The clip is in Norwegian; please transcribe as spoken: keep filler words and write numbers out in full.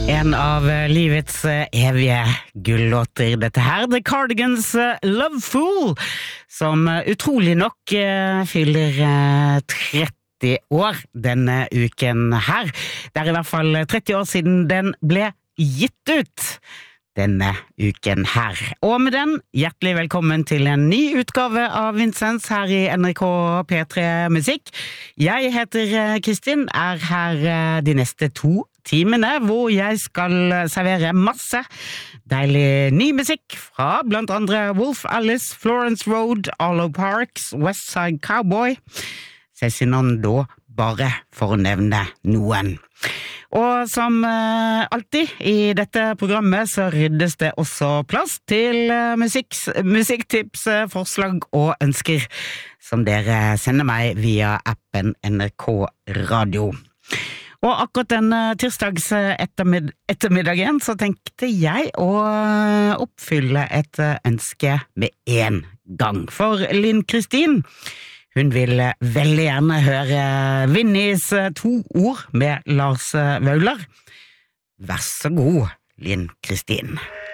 En av livets evige gullåter, dette her, The Cardigans Love Fool, som utrolig nok fyller tretti år denne uken her. Det er i hvert fall tretti år siden den ble gitt ut denne uken her. Og med den, hjertelig velkommen til en ny utgave av Vincents her i N R K P tre Musikk. Jeg heter Kristin, er her de neste to timene, hvor jeg skal servere masse deilig ny musikk fra blant andre Wolf Alice, Florence Road, Arlo Parks, West Side Cowboy, Cezinando, bare for å nevne noen. Og som uh, alltid i dette programmet så ryddes det også plass til uh, musikk, musikktips, uh, forslag og ønsker som dere sender meg via appen N R K Radio. Og akkurat den uh, tirsdags ettermid- ettermiddagen så tenkte jeg å uh, oppfylle et uh, ønske med en gang. For Linn Kristin, hun vil veldig gjerne høre Vinnies to ord med Lars Vaular. Vær så god, Linn Kristin.